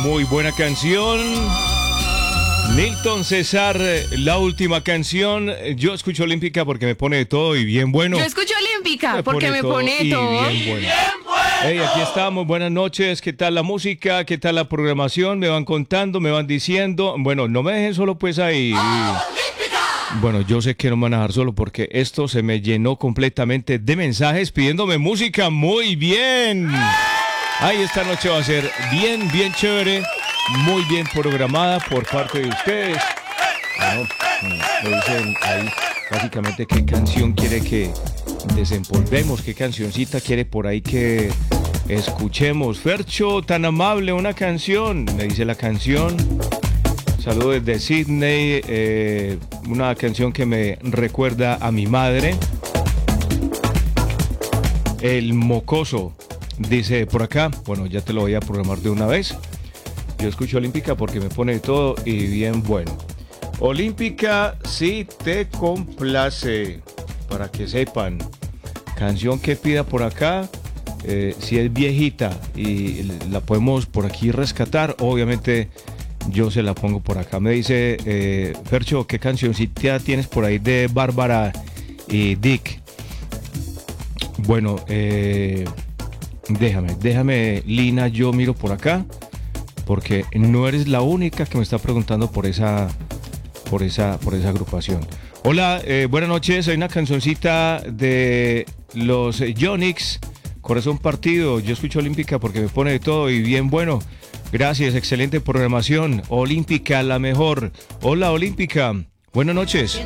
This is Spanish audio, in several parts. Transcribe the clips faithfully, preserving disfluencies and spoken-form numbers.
Muy buena canción. Nilton César, la última canción. Yo escucho Olímpica porque me pone de todo y bien bueno. Yo escucho Olímpica Me porque pone me todo pone y todo. bien bueno. Hey, aquí estamos, buenas noches. ¿Qué tal la música? ¿Qué tal la programación? Me van contando, me van diciendo. Bueno, no me dejen solo pues ahí. Bueno, yo sé que no me van a dejar solo porque esto se me llenó completamente de mensajes pidiéndome música. Muy bien. Ay, esta noche va a ser bien, bien chévere, muy bien programada por parte de ustedes. Bueno, me dicen ahí básicamente qué canción quiere que desempolvemos, qué cancioncita quiere por ahí que escuchemos. Fercho, tan amable, una canción, me dice la canción. Saludos desde Sydney, eh, una canción que me recuerda a mi madre. El Mocoso, dice por acá. Bueno, ya te lo voy a programar de una vez. Yo escucho Olímpica porque me pone de todo y bien bueno. Olímpica, sí te complace, para que sepan. Canción que pida por acá, eh, si es viejita y la podemos por aquí rescatar, obviamente yo se la pongo por acá. Me dice, eh, Fercho, ¿qué cancioncita tienes por ahí de Bárbara y Dick? Bueno, eh, déjame, déjame, Lina, yo miro por acá, porque no eres la única que me está preguntando por esa, por esa, por esa agrupación. Hola, eh, buenas noches, hay una cancioncita de los Yonix, Corazón Partido. Yo escucho Olímpica porque me pone de todo y bien bueno. Gracias, excelente programación. Olímpica, la mejor. Hola, Olímpica. Buenas noches.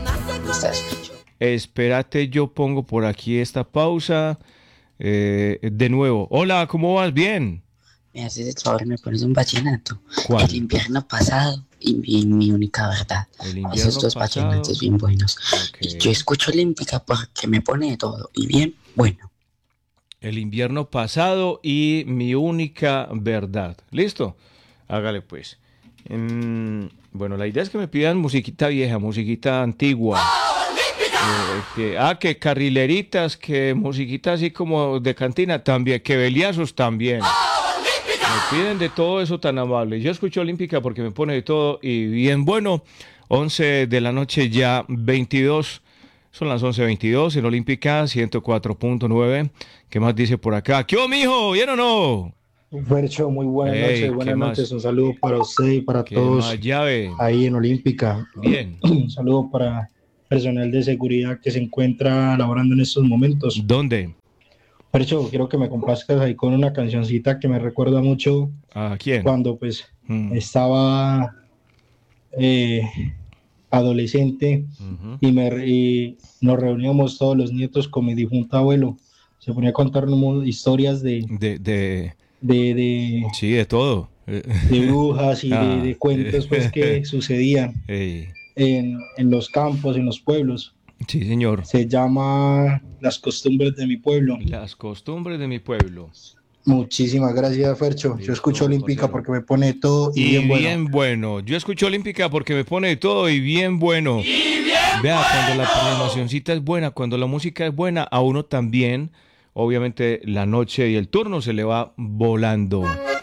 Espérate, yo pongo por aquí esta pausa. Eh, de nuevo. Hola, ¿cómo vas? Bien. Me haces el favor, me pones un vallenato. ¿Cuál? El invierno pasado y mi, mi única verdad. El invierno Esos dos pasado. vallenatos bien buenos. Okay. Y yo escucho Olímpica porque me pone de todo y bien bueno. El invierno pasado y mi única verdad. ¿Listo? Hágale pues. Mm, bueno, la idea es que me pidan musiquita vieja, musiquita antigua. Eh, que, ah, que carrileritas, que musiquita así como de cantina también, que beliazos también. Me piden de todo eso tan amable. Yo escucho Olímpica porque me pone de todo y bien bueno. once de la noche ya, veintidós. Son las once veintidós en Olímpica ciento cuatro punto nueve. ¿Qué más dice por acá? ¿Qué hubo, mijo? ¿Bien o no? Fercho, muy buenas Hey, noches, buenas ¿qué noches. más? Un saludo para usted y para ¿Qué todos más, llave? ahí en Olímpica. Bien. Un saludo para personal de seguridad que se encuentra laborando en estos momentos. ¿Dónde? Fercho, quiero que me complazcas ahí con una cancioncita que me recuerda mucho ¿A quién? cuando pues Mm. estaba eh, adolescente Uh-huh. y, me, y nos reuníamos todos los nietos con mi difunto abuelo. Se ponía a contarnos historias de, De, de, de, de, sí, de todo. de brujas y Ah, de, de cuentos pues, que sucedían Hey. en, en los campos, en los pueblos. Sí, señor. Se llama Las costumbres de mi pueblo. Las costumbres de mi pueblo. Muchísimas gracias, Fercho. Listo, Yo escucho Olímpica parcero. porque me pone todo y, Y bien bueno. bien bueno. Yo escucho Olímpica porque me pone de todo y bien bueno. Y bien Vea, cuando la programacioncita es buena, cuando la música es buena, a uno también, obviamente, la noche y el turno se le va volando.